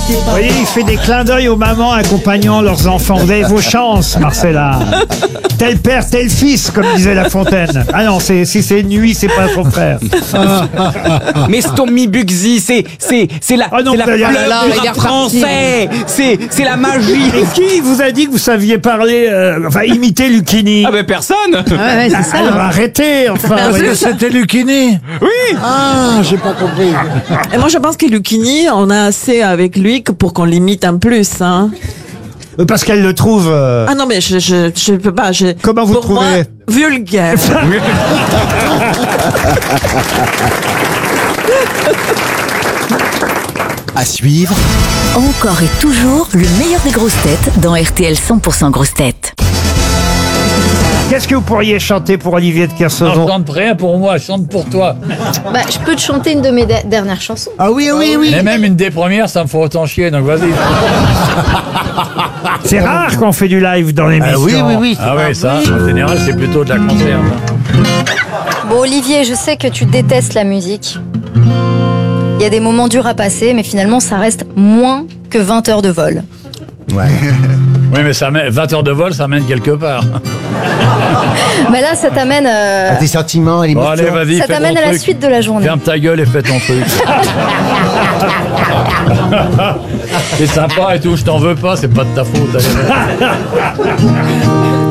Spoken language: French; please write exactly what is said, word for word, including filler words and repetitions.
Vous voyez, il fait des clins d'œil aux mamans accompagnant leurs enfants. Vous avez vos chances, Marcella. Tel père, tel fils, comme disait La Fontaine. Ah non, c'est, si c'est nuit, c'est pas son frère. Mais Stormy Bugsy, c'est c'est c'est la, Ah non, c'est la vous allez- fleur là, du il est rap reparti. français. C'est c'est la magie. Et qui vous a dit que vous saviez parler, euh, enfin imiter Lucchini? Ah ben personne. Ouais, ouais, c'est ça. Alors hein. arrêtez, enfin. Parce que c'était Lucchini. Oui. Ah, j'ai pas compris. Et moi, je pense que Lucchini, on a assez avec lui que pour qu'on l'imite un plus. Hein. Parce qu'elle le trouve. euh, Ah non, mais je je je peux pas. Je, Comment vous pour moi, trouvez vulgaire. À suivre, Encore et toujours le meilleur des grosses têtes dans R T L cent pour cent grosses têtes. Qu'est-ce que vous pourriez chanter pour Olivier de Non, je Kersauzon? chante rien pour moi, je chante pour toi. Bah, je peux te chanter une de mes de- dernières chansons. Ah oui, oui, oui. Mais même une des premières, ça me fait autant chier, donc vas-y. C'est rare qu'on fait du live dans l'émission. Ah oui, oui, oui. Ah ouais, ça, en général, c'est plutôt de la conserve. Bon, Olivier, je sais que tu détestes la musique. Il y a des moments durs à passer, mais finalement, ça reste moins que vingt heures de vol. Oui, mais ça mène, vingt heures de vol, ça mène quelque part. Mais là, ça t'amène, euh, à tes sentiments, à Bon, l'émotion. allez, vas-y, ça fais ton t'amène à la truc. suite de la journée. Ferme ta gueule et fais ton truc. C'est sympa et tout, je t'en veux pas, c'est pas de ta faute. allez.